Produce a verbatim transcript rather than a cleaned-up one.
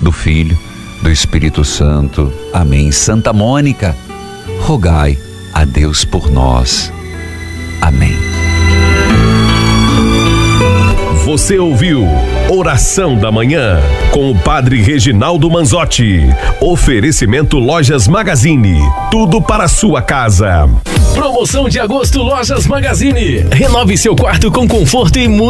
do Filho, do Espírito Santo. Amém. Santa Mônica, rogai a Deus por nós. Amém. Você ouviu Oração da Manhã com o Padre Reginaldo Manzotti. Oferecimento Lojas Magazine, tudo para a sua casa. Promoção de agosto Lojas Magazine. Renove seu quarto com conforto e muito